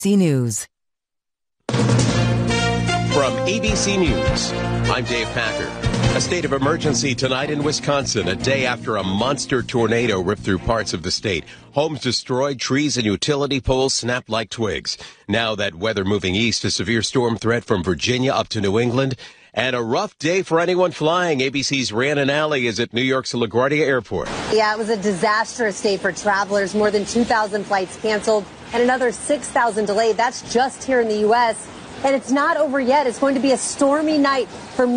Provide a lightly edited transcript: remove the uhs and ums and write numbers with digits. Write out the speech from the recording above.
ABC News. From ABC News, I'm Dave Packer. A state of emergency tonight in Wisconsin, a day after a monster tornado ripped through parts of the state. Homes destroyed, trees and utility poles snapped like twigs. Now that weather moving east, a severe storm threat from Virginia up to New England. And a rough day for anyone flying. ABC's Rhiannon Alley is at New York's LaGuardia Airport. Yeah, it was a disastrous day for travelers. More than 2,000 flights canceled and another 6,000 delayed. That's just here in the U.S. And it's not over yet. It's going to be a stormy night for